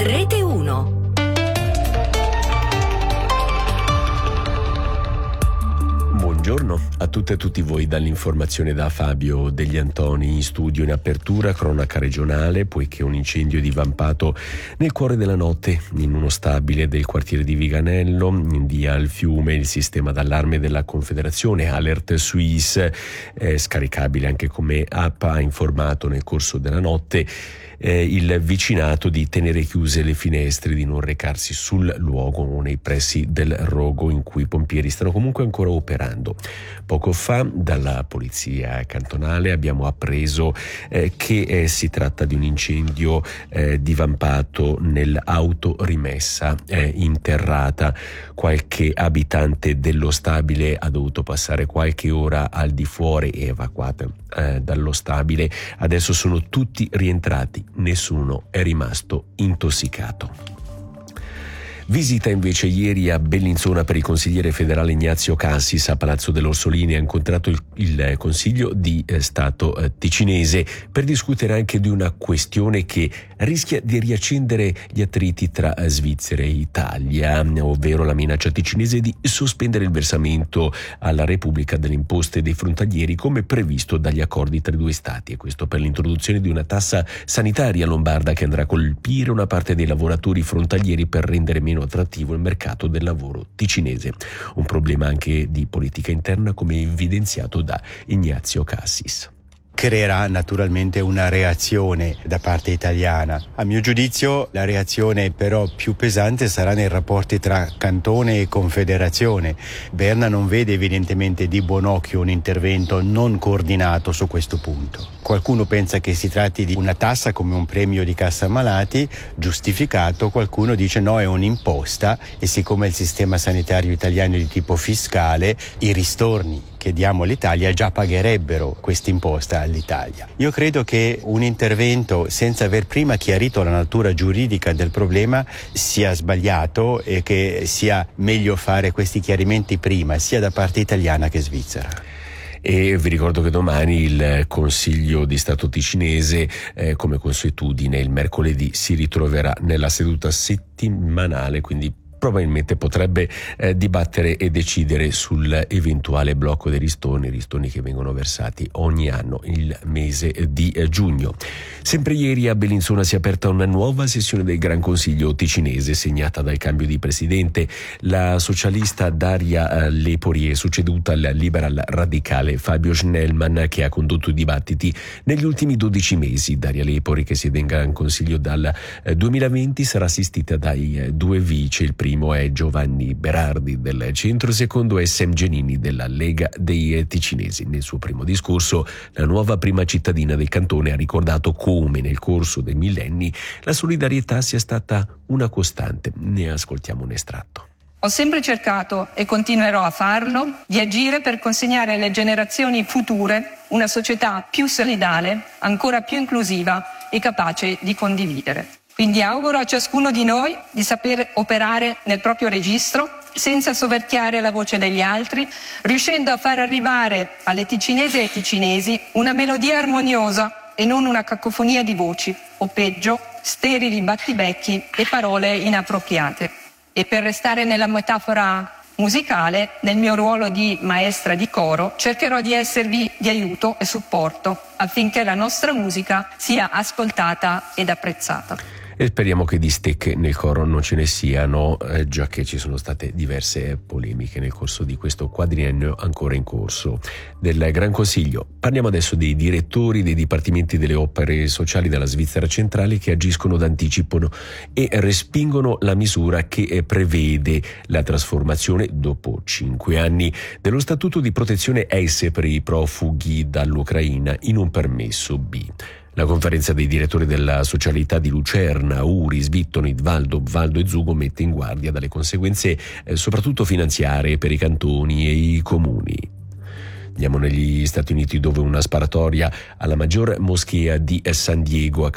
Rete 1. Buongiorno a tutte e tutti voi dall'informazione da Fabio Degli Antoni. In studio in apertura cronaca regionale, poiché un incendio è divampato nel cuore della notte in uno stabile del quartiere di Viganello in via al Fiume. Il sistema d'allarme della Confederazione Alert Suisse, scaricabile anche come app, ha informato nel corso della notte il vicinato di tenere chiuse le finestre, di non recarsi sul luogo o nei pressi del rogo, in cui i pompieri stanno comunque ancora operando. Poco fa dalla polizia cantonale abbiamo appreso che si tratta di un incendio divampato nell'autorimessa interrata. Qualche abitante dello stabile ha dovuto passare qualche ora al di fuori e evacuato dallo stabile. Adesso sono tutti rientrati, nessuno è rimasto intossicato. Visita invece ieri a Bellinzona per il consigliere federale Ignazio Cassis. A Palazzo dell'Orsolini ha incontrato il Consiglio di Stato ticinese per discutere anche di una questione che rischia di riaccendere gli attriti tra Svizzera e Italia, ovvero la minaccia ticinese di sospendere il versamento alla Repubblica delle imposte dei frontalieri come previsto dagli accordi tra i due Stati, e questo per l'introduzione di una tassa sanitaria lombarda che andrà a colpire una parte dei lavoratori frontalieri per rendere meno attrattivo il mercato del lavoro ticinese. Un problema anche di politica interna, come evidenziato da Ignazio Cassis. Creerà naturalmente una reazione da parte italiana. A mio giudizio la reazione però più pesante sarà nei rapporti tra Cantone e Confederazione. Berna non vede evidentemente di buon occhio un intervento non coordinato su questo punto. Qualcuno pensa che si tratti di una tassa come un premio di cassa malati, giustificato. Qualcuno dice no, è un'imposta, e siccome il sistema sanitario italiano è di tipo fiscale, i ristorni che diamo all'Italia già pagherebbero questa imposta all'Italia. Io credo che un intervento senza aver prima chiarito la natura giuridica del problema sia sbagliato, e che sia meglio fare questi chiarimenti prima, sia da parte italiana che svizzera. E vi ricordo che domani il Consiglio di Stato ticinese, come consuetudine, il mercoledì si ritroverà nella seduta settimanale, quindi probabilmente potrebbe dibattere e decidere sull'eventuale blocco dei ristoni che vengono versati ogni anno il mese di giugno. Sempre ieri a Bellinzona si è aperta una nuova sessione del Gran Consiglio ticinese, segnata dal cambio di presidente. La socialista Daria Lepori è succeduta al liberal radicale Fabio Schnellmann, che ha condotto i dibattiti negli ultimi 12 mesi. Daria Lepori, che siede in Gran Consiglio dal 2020, sarà assistita dai due vice. Il primo è Giovanni Berardi del centro, il secondo è Sam Genini della Lega dei Ticinesi. Nel suo primo discorso la nuova prima cittadina del cantone ha ricordato come nel corso dei millenni la solidarietà sia stata una costante. Ne ascoltiamo un estratto. Ho sempre cercato, e continuerò a farlo, di agire per consegnare alle generazioni future una società più solidale, ancora più inclusiva e capace di condividere. Quindi auguro a ciascuno di noi di saper operare nel proprio registro, senza soverchiare la voce degli altri, riuscendo a far arrivare alle ticinesi e ai ticinesi una melodia armoniosa e non una cacofonia di voci, o peggio, sterili battibecchi e parole inappropriate. E per restare nella metafora musicale, nel mio ruolo di maestra di coro, cercherò di esservi di aiuto e supporto affinché la nostra musica sia ascoltata ed apprezzata. E speriamo che di stecche nel coro non ce ne siano, già che ci sono state diverse polemiche nel corso di questo quadriennio ancora in corso del Gran Consiglio. Parliamo adesso dei direttori dei dipartimenti delle opere sociali della Svizzera centrale, che agiscono d'anticipo e respingono la misura che prevede la trasformazione, dopo 5 anni, dello statuto di protezione EISE per i profughi dall'Ucraina in un permesso B. La conferenza dei direttori della socialità di Lucerna, Uri, Svittoni, Valdo e Zugo mette in guardia dalle conseguenze soprattutto finanziarie per i cantoni e i comuni. Andiamo negli Stati Uniti, dove una sparatoria alla maggior moschea di San Diego